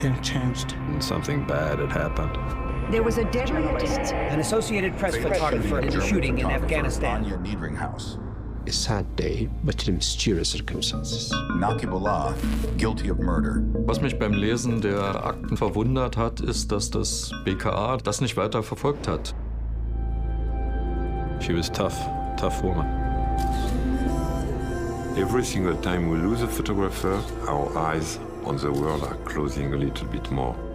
It changed. Something bad had happened. There was a deadly attack. An Associated Press photographer in a shooting in Afghanistan. Anya Niedringhaus. A sad day, but in mysterious circumstances. Naqibullah, guilty of murder. Was mich beim Lesen der Akten verwundert hat, ist, dass das BKA das nicht weiter verfolgt hat. She was tough woman. Every single time we lose a photographer, our eyes on the world are closing a little bit more.